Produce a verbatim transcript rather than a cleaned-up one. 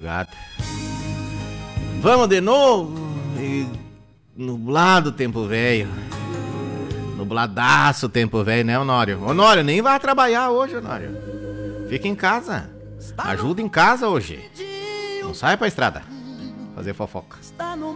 madrugada. Vamos de novo. E nublado tempo velho. Nubladaço tempo velho, né, Honório? Honório, nem vai trabalhar hoje, Honório. Fica em casa. Ajuda em casa hoje. Não sai pra estrada fazer fofoca.